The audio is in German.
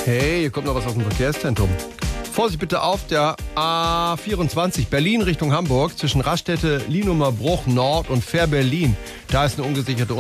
Hey, hier kommt noch was aus dem Verkehrszentrum. Vorsicht bitte auf der A24 Berlin Richtung Hamburg zwischen Raststätte, Lienumer Bruch Nord und Fair Berlin. Da ist eine ungesicherte